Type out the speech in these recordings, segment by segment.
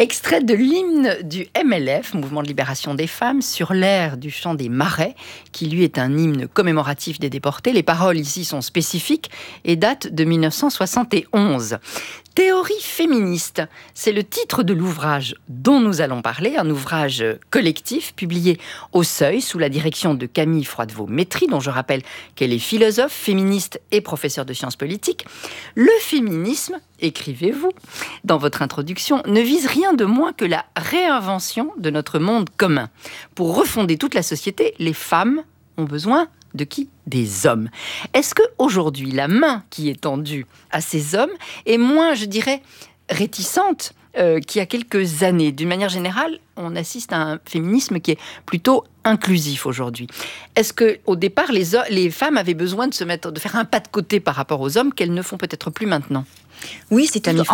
Extrait de l'hymne du MLF, Mouvement de Libération des Femmes, sur l'air du chant des Marais, qui lui est un hymne commémoratif des déportés. Les paroles ici sont spécifiques et datent de 1971. Théorie féministe, c'est le titre de l'ouvrage dont nous allons parler, un ouvrage collectif publié au Seuil sous la direction de Camille Froidevaux-Métry, dont je rappelle qu'elle est philosophe, féministe et professeure de sciences politiques. Le féminisme, écrivez-vous dans votre introduction, ne vise rien de moins que la réinvention de notre monde commun. Pour refonder toute la société, les femmes ont besoin de qui ? Des hommes. Est-ce qu'aujourd'hui, la main qui est tendue à ces hommes est moins, je dirais, réticente qu'il y a quelques années ? D'une manière générale, on assiste à un féminisme qui est plutôt inclusif aujourd'hui. Est-ce qu'au départ, les femmes avaient besoin de faire un pas de côté par rapport aux hommes qu'elles ne font peut-être plus maintenant ? Oui,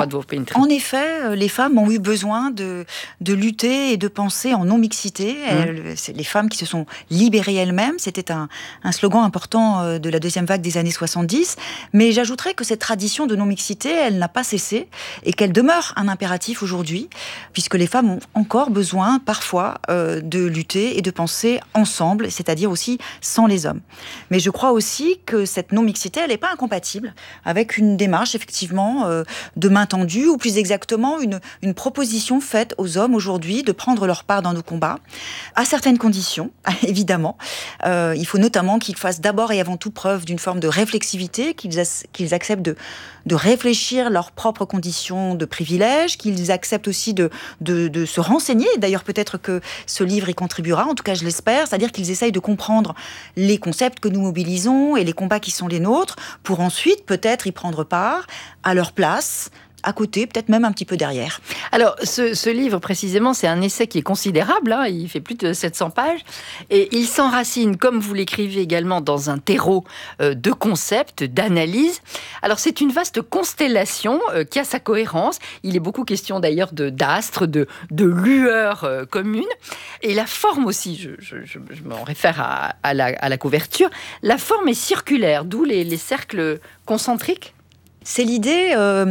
en effet, les femmes ont eu besoin de lutter et de penser en non-mixité. C'est les femmes qui se sont libérées elles-mêmes. C'était un slogan important de la deuxième vague des années 70. Mais j'ajouterais que cette tradition de non-mixité, elle n'a pas cessé et qu'elle demeure un impératif aujourd'hui, puisque les femmes ont encore besoin, parfois, de lutter et de penser ensemble, c'est-à-dire aussi sans les hommes. Mais je crois aussi que cette non-mixité, elle n'est pas incompatible avec une démarche, effectivement, de main tendue, ou plus exactement une proposition faite aux hommes aujourd'hui de prendre leur part dans nos combats, à certaines conditions, évidemment. Il faut notamment qu'ils fassent d'abord et avant tout preuve d'une forme de réflexivité, qu'ils acceptent de réfléchir leurs propres conditions de privilège, qu'ils acceptent aussi de se renseigner. D'ailleurs, peut-être que ce livre y contribuera, en tout cas je l'espère, c'est-à-dire qu'ils essayent de comprendre les concepts que nous mobilisons et les combats qui sont les nôtres, pour ensuite peut-être y prendre part à leur place, à côté, peut-être même un petit peu derrière. Alors, ce livre, précisément, c'est un essai qui est considérable, hein, il fait plus de 700 pages, et il s'enracine, comme vous l'écrivez également, dans un terreau de concepts, d'analyse. Alors, c'est une vaste constellation qui a sa cohérence. Il est beaucoup question, d'ailleurs, d'astres, de lueurs communes. Et la forme aussi, je m'en réfère à la couverture, la forme est circulaire, d'où les cercles concentriques. C'est l'idée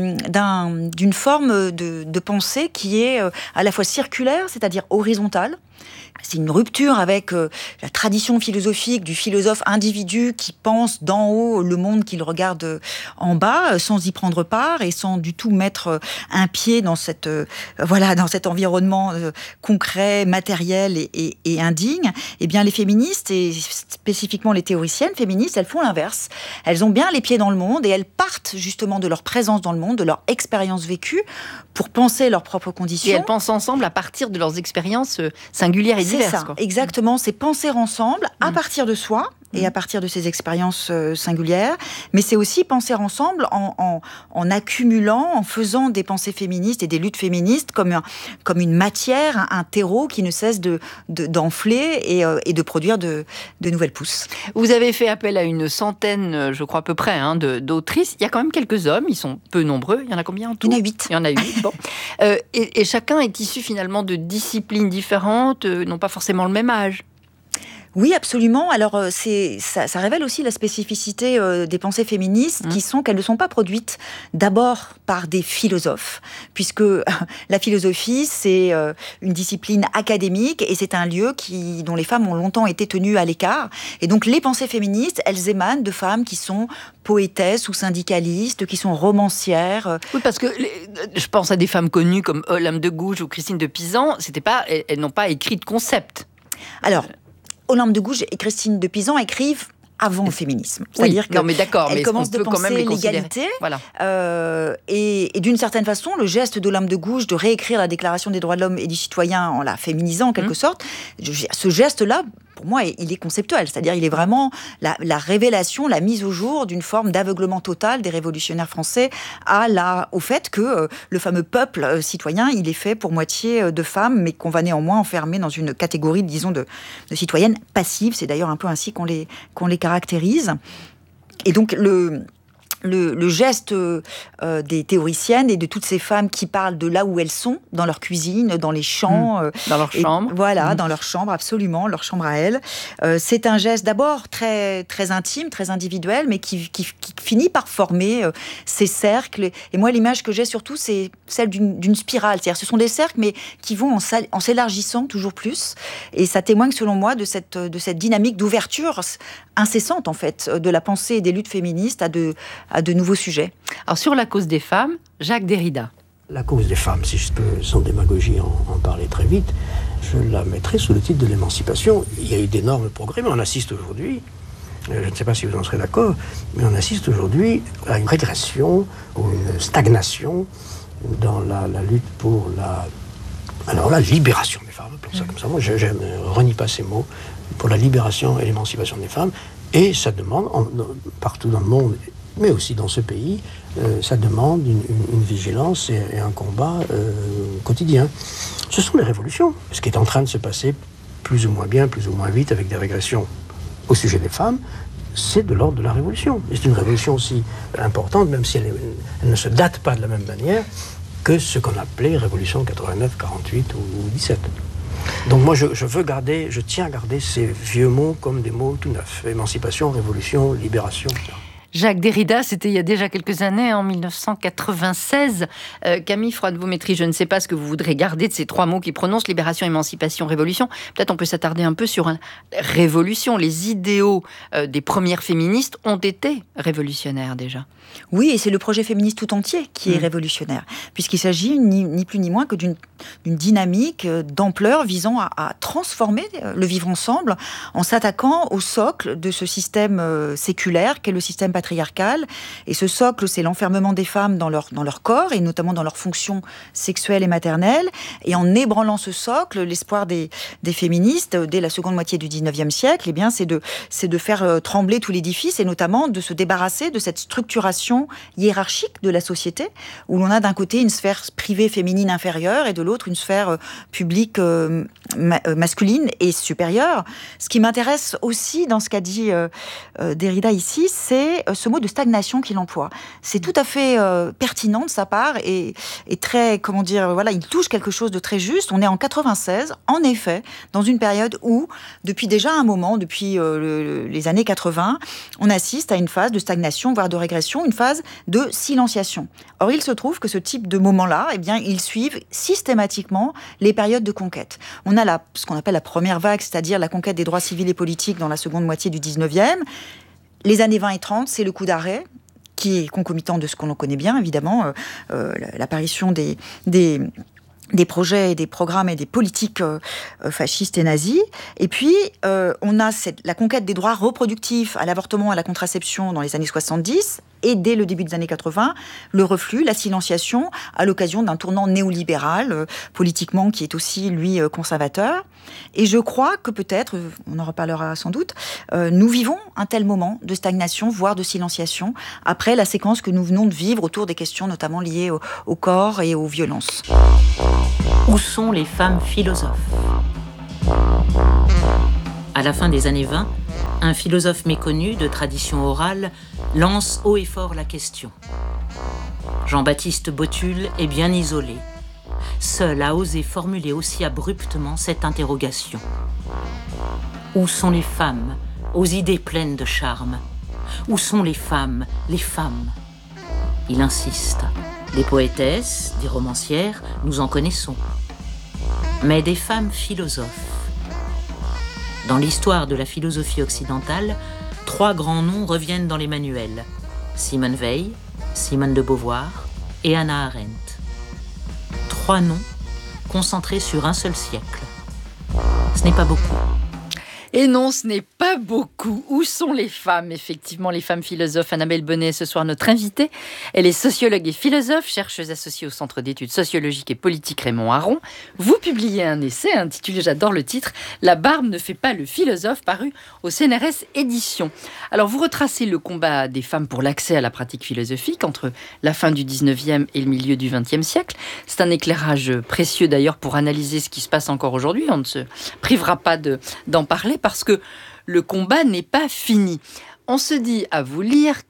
d'une forme de pensée qui est à la fois circulaire, c'est-à-dire horizontale. C'est une rupture avec la tradition philosophique du philosophe individu qui pense d'en haut le monde qu'il regarde en bas, sans y prendre part et sans du tout mettre un pied dans dans cet environnement concret, matériel et indigne. Eh bien, les féministes, et spécifiquement les théoriciennes féministes, elles font l'inverse. Elles ont bien les pieds dans le monde et elles partent justement de leur présence dans le monde, de leur expérience vécue, pour penser leurs propres conditions. Et elles pensent ensemble à partir de leurs expériences singulières et diverses. C'est ça, exactement. C'est penser ensemble à partir de soi et à partir de ses expériences singulières. Mais c'est aussi penser ensemble en accumulant, en faisant des pensées féministes et des luttes féministes comme une matière, un terreau qui ne cesse d'enfler et de produire de nouvelles pousses. Vous avez fait appel à une centaine, je crois à peu près, d'autrices. Il y a quand même quelques hommes, ils sont peu nombreux. Il y en a combien en tout ? Il y en a 8. Il y en a 8, bon. Et chacun est issu finalement de disciplines différentes, n'ont pas forcément le même âge. Oui, absolument. Alors, ça révèle aussi la spécificité des pensées féministes qui sont qu'elles ne sont pas produites d'abord par des philosophes, puisque la philosophie, c'est une discipline académique et c'est un lieu dont les femmes ont longtemps été tenues à l'écart. Et donc, les pensées féministes, elles émanent de femmes qui sont poétesses ou syndicalistes, qui sont romancières. Oui, parce que je pense à des femmes connues comme Olympe de Gouges ou Christine de Pisan, elles n'ont pas écrit de concept. Alors, Olympe de Gouges et Christine de Pisan écrivent avant le féminisme. C'est-à-dire qu'elles commencent de penser l'égalité. Voilà. Et d'une certaine façon, le geste d'Olympe de Gouges de réécrire la Déclaration des droits de l'homme et du citoyen en la féminisant en quelque sorte, ce geste-là, pour moi, il est conceptuel. C'est-à-dire il est vraiment la révélation, la mise au jour d'une forme d'aveuglement total des révolutionnaires français au fait que le fameux peuple citoyen, il est fait pour moitié de femmes, mais qu'on va néanmoins enfermer dans une catégorie, disons, de citoyennes passives. C'est d'ailleurs un peu ainsi qu'on les caractérise. Et donc, le geste des théoriciennes et de toutes ces femmes qui parlent de là où elles sont, dans leur cuisine, dans les champs. Dans leur chambre. Voilà, dans leur chambre, absolument, leur chambre à elles. C'est un geste d'abord très, très intime, très individuel, mais qui finit par former ces cercles. Et moi, l'image que j'ai surtout, c'est celle d'une spirale. C'est-à-dire, ce sont des cercles, mais qui vont en s'élargissant toujours plus. Et ça témoigne, selon moi, de cette dynamique d'ouverture incessante, en fait, de la pensée et des luttes féministes à de nouveaux sujets. Alors, sur la cause des femmes, Jacques Derrida. La cause des femmes, si je peux sans démagogie en parler très vite, je la mettrai sous le titre de l'émancipation. Il y a eu d'énormes progrès, mais on assiste aujourd'hui, je ne sais pas si vous en serez d'accord, mais on assiste aujourd'hui à une régression ou une stagnation dans la lutte pour la libération des femmes, pour ça comme ça. Moi, je ne renie pas ces mots, pour la libération et l'émancipation des femmes. Et ça demande, partout dans le monde, mais aussi dans ce pays, ça demande une vigilance et un combat quotidien. Ce sont les révolutions. Ce qui est en train de se passer plus ou moins bien, plus ou moins vite, avec des régressions au sujet des femmes, c'est de l'ordre de la révolution. Et c'est une révolution aussi importante, même si elle ne se date pas de la même manière que ce qu'on appelait révolution 89, 48 ou 17. Donc moi, je tiens à garder ces vieux mots comme des mots tout neufs. Émancipation, révolution, libération. Jacques Derrida, c'était il y a déjà quelques années, en 1996. Camille Froide-Vaumétry, je ne sais pas ce que vous voudrez garder de ces trois mots qui prononcent, libération, émancipation, révolution. Peut-être on peut s'attarder un peu sur une révolution. Les idéaux des premières féministes ont été révolutionnaires déjà. Oui, et c'est le projet féministe tout entier qui est révolutionnaire, puisqu'il s'agit ni plus ni moins que d'une dynamique d'ampleur visant à transformer le vivre ensemble en s'attaquant au socle de ce système séculaire qu'est le système patriarcal. Et ce socle, c'est l'enfermement des femmes dans leur corps, et notamment dans leurs fonctions sexuelles et maternelles. Et en ébranlant ce socle, l'espoir des féministes, dès la seconde moitié du 19e siècle, eh bien, c'est de faire trembler tout l'édifice, et notamment de se débarrasser de cette structuration hiérarchique de la société, où l'on a d'un côté une sphère privée féminine inférieure et de l'autre une sphère publique masculine et supérieure. Ce qui m'intéresse aussi dans ce qu'a dit Derrida ici, c'est ce mot de stagnation qu'il emploie. C'est tout à fait pertinent de sa part et très, comment dire, voilà, il touche quelque chose de très juste. On est en 96, en effet, dans une période où, depuis déjà un moment, depuis les années 80, on assiste à une phase de stagnation, voire de régression, une phase de silenciation. Or, il se trouve que ce type de moments-là, eh bien, ils suivent systématiquement les périodes de conquête. On a ce qu'on appelle la première vague, c'est-à-dire la conquête des droits civils et politiques dans la seconde moitié du 19e. Les années 20 et 30, c'est le coup d'arrêt, qui est concomitant de ce qu'on connaît bien, évidemment, l'apparition des projets et des programmes et des politiques fascistes et nazis. Et puis, on a la conquête des droits reproductifs à l'avortement et à la contraception dans les années 70, et dès le début des années 80, le reflux, la silenciation, à l'occasion d'un tournant néolibéral, politiquement, qui est aussi, lui, conservateur. Et je crois que peut-être, on en reparlera sans doute, nous vivons un tel moment de stagnation, voire de silenciation, après la séquence que nous venons de vivre autour des questions notamment liées au corps et aux violences. Où sont les femmes philosophes ? À la fin des années 20, un philosophe méconnu de tradition orale lance haut et fort la question. Jean-Baptiste Botul est bien isolé. Seul a osé formuler aussi abruptement cette interrogation. Où sont les femmes, aux idées pleines de charme ? Où sont les femmes ? Il insiste. Des poétesses, des romancières, nous en connaissons. Mais des femmes philosophes. Dans l'histoire de la philosophie occidentale, 3 grands noms reviennent dans les manuels. Simone Weil, Simone de Beauvoir et Hannah Arendt. 3 noms concentrés sur un seul siècle. Ce n'est pas beaucoup. Et non, ce n'est pas beaucoup. Où sont les femmes ? Effectivement, les femmes philosophes. Annabelle Bonnet, ce soir, notre invitée. Elle est sociologue et philosophe, chercheuse associée au Centre d'études sociologiques et politiques Raymond Aron. Vous publiez un essai intitulé, j'adore le titre, « La barbe ne fait pas le philosophe », paru au CNRS Éditions. Alors, vous retracez le combat des femmes pour l'accès à la pratique philosophique entre la fin du 19e et le milieu du 20e siècle. C'est un éclairage précieux d'ailleurs pour analyser ce qui se passe encore aujourd'hui. On ne se privera pas d'en parler, parce que le combat n'est pas fini. On se dit à vous lire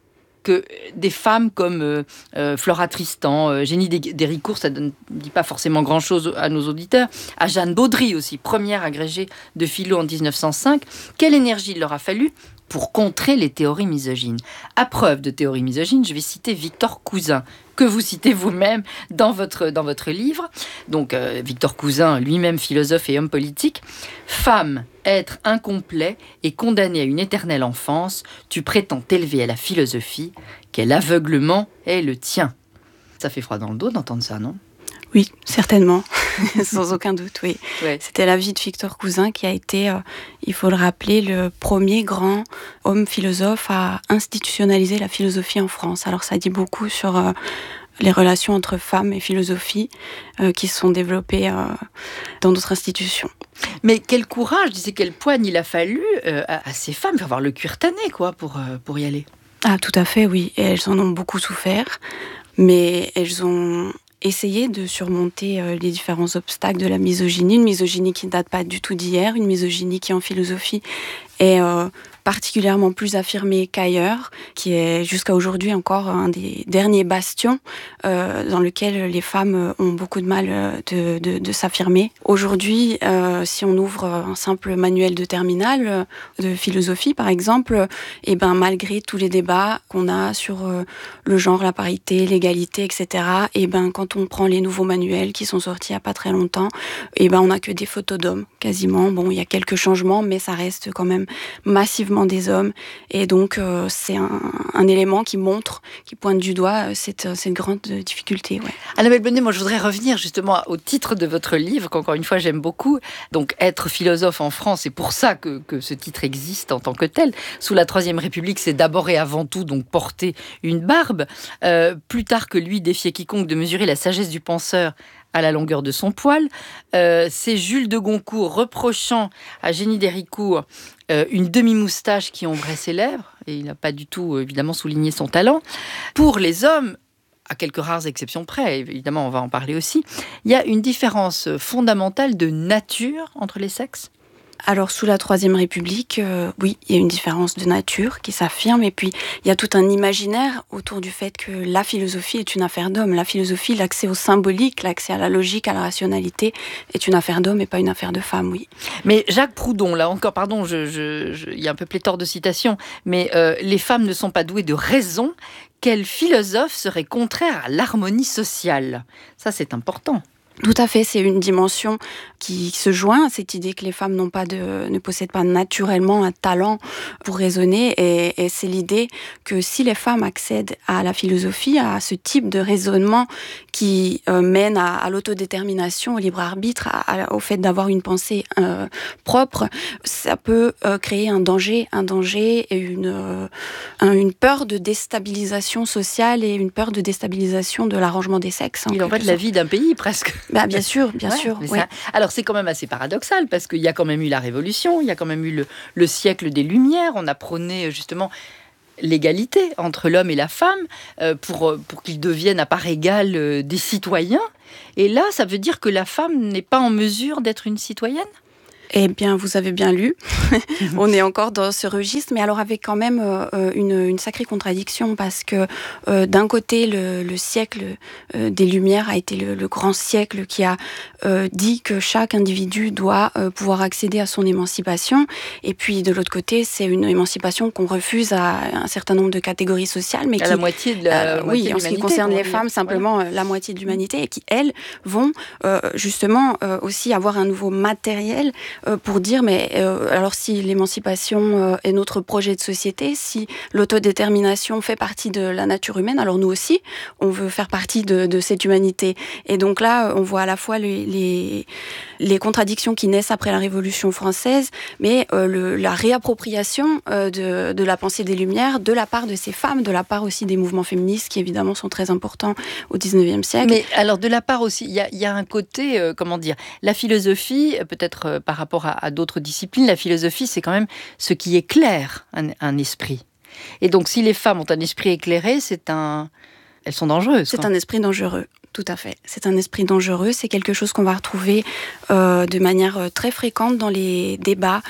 que des femmes comme Flora Tristan, Génie d'Héricourt, ça ne dit pas forcément grand-chose à nos auditeurs, à Jeanne Baudry aussi, première agrégée de philo en 1905, quelle énergie il leur a fallu pour contrer les théories misogynes. À preuve de théories misogynes, je vais citer Victor Cousin, que vous citez vous-même dans votre livre. Donc, Victor Cousin, lui-même philosophe et homme politique. « Femme, être incomplet et condamné à une éternelle enfance, tu prétends t'élever à la philosophie, quel aveuglement est le tien ?» Ça fait froid dans le dos d'entendre ça, non ? Oui, certainement, sans aucun doute, oui. Ouais. C'était la vie de Victor Cousin qui a été, il faut le rappeler, le premier grand homme philosophe à institutionnaliser la philosophie en France. Alors ça dit beaucoup sur les relations entre femmes et philosophie qui se sont développées dans d'autres institutions. Mais quel courage, je disais, quelle poigne il a fallu à ces femmes, il faut avoir le cuir tanné quoi, pour y aller. Ah, tout à fait, oui. Et elles en ont beaucoup souffert, mais elles ont essayer de surmonter les différents obstacles de la misogynie, une misogynie qui ne date pas du tout d'hier, une misogynie qui en philosophie est particulièrement plus affirmée qu'ailleurs, qui est jusqu'à aujourd'hui encore un des derniers bastions dans lequel les femmes ont beaucoup de mal de s'affirmer. Aujourd'hui, si on ouvre un simple manuel de terminale de philosophie, par exemple, et ben malgré tous les débats qu'on a sur le genre, la parité, l'égalité, etc., et ben quand on prend les nouveaux manuels qui sont sortis il n'y a pas très longtemps, et ben on n'a que des photos d'hommes, quasiment. Bon, il y a quelques changements, mais ça reste quand même massivement des hommes, et donc c'est un élément qui montre, qui pointe du doigt cette grande difficulté. Ouais. Annabelle Bonnet, moi je voudrais revenir justement au titre de votre livre, qu'encore une fois j'aime beaucoup, donc être philosophe en France, c'est pour ça que ce titre existe en tant que tel. Sous la Troisième République, c'est d'abord et avant tout donc porter une barbe, plus tard que lui défier quiconque de mesurer la sagesse du penseur à la longueur de son poil. C'est Jules de Goncourt reprochant à Génie d'Héricourt une demi-moustache qui ombrait ses lèvres, et il n'a pas du tout évidemment souligné son talent. Pour les hommes, à quelques rares exceptions près, évidemment on va en parler aussi, il y a une différence fondamentale de nature entre les sexes. Alors, sous la Troisième République, oui, il y a une différence de nature qui s'affirme, et puis il y a tout un imaginaire autour du fait que la philosophie est une affaire d'homme. La philosophie, l'accès au symbolique, l'accès à la logique, à la rationalité, est une affaire d'homme et pas une affaire de femme, oui. Mais Jacques Proudhon, là encore, pardon, il y a un peu pléthore de citations, mais les femmes ne sont pas douées de raison. Quel philosophe serait contraire à l'harmonie sociale ? Ça, c'est important. Tout à fait, c'est une dimension qui se joint à cette idée que les femmes ne possèdent pas naturellement un talent pour raisonner, et c'est l'idée que si les femmes accèdent à la philosophie, à ce type de raisonnement qui mène à l'autodétermination, au libre arbitre, au fait d'avoir une pensée propre, ça peut créer un danger et une peur de déstabilisation sociale et une peur de déstabilisation de l'arrangement des sexes. Il en va de la vie d'un pays presque. Bah, bien sûr. Oui. Alors c'est quand même assez paradoxal parce qu'il y a quand même eu la Révolution, il y a quand même eu le siècle des Lumières, on a prôné justement l'égalité entre l'homme et la femme pour qu'ils deviennent à part égale des citoyens. Et là, ça veut dire que la femme n'est pas en mesure d'être une citoyenne ? Eh bien, vous avez bien lu. On est encore dans ce registre, mais alors avec quand même une sacrée contradiction, parce que d'un côté, le siècle des Lumières a été le grand siècle qui a dit que chaque individu doit pouvoir accéder à son émancipation, et puis de l'autre côté, c'est une émancipation qu'on refuse à un certain nombre de catégories sociales, mais la moitié de la moitié oui, en ce qui concerne les femmes, simplement la moitié de l'humanité, et qui elles vont justement aussi avoir un nouveau matériel pour dire, mais alors si l'émancipation est notre projet de société, si l'autodétermination fait partie de la nature humaine, alors nous aussi, on veut faire partie de cette humanité. Et donc là, on voit à la fois les contradictions qui naissent après la Révolution française, mais la réappropriation de la pensée des Lumières de la part de ces femmes, de la part aussi des mouvements féministes qui évidemment sont très importants au XIXe siècle. Mais alors de la part aussi, il y a un côté, comment dire, la philosophie, peut-être par rapport à d'autres disciplines, la philosophie c'est quand même ce qui éclaire un esprit. Et donc si les femmes ont un esprit éclairé, elles sont dangereuses. C'est un esprit dangereux. Tout à fait. C'est un esprit dangereux. C'est quelque chose qu'on va retrouver de manière très fréquente dans les débats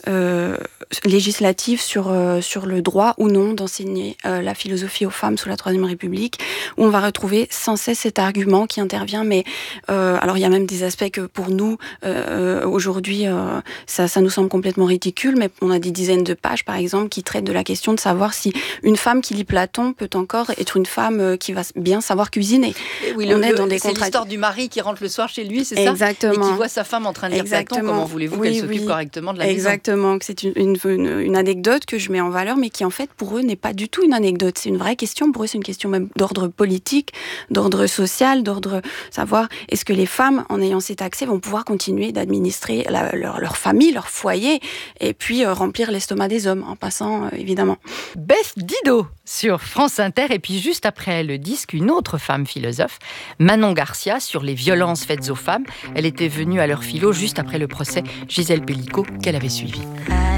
législative sur le droit ou non d'enseigner la philosophie aux femmes sous la Troisième République, où on va retrouver sans cesse cet argument qui intervient. Mais alors il y a même des aspects que pour nous aujourd'hui ça nous semble complètement ridicule, mais on a des dizaines de pages par exemple qui traitent de la question de savoir si une femme qui lit Platon peut encore être une femme qui va bien savoir cuisiner. Oui, c'est l'histoire du mari qui rentre le soir chez lui, c'est exactement. Ça, et qui voit sa femme en train de lire Platon. Comment voulez-vous qu'elle s'occupe correctement de la maison? Exactement, c'est une anecdote que je mets en valeur, mais qui en fait pour eux n'est pas du tout une anecdote. C'est une vraie question. Pour eux, c'est une question même d'ordre politique, d'ordre social, d'ordre savoir est-ce que les femmes, en ayant cet accès, vont pouvoir continuer d'administrer leur famille, leur foyer, et puis remplir l'estomac des hommes, en passant évidemment. Beth Didot sur France Inter, et puis juste après le disque, une autre femme philosophe, Manon Garcia, sur les violences faites aux femmes. Elle était venue à l'heure philo juste après le procès Gisèle Pellicot qu'elle avait suivi.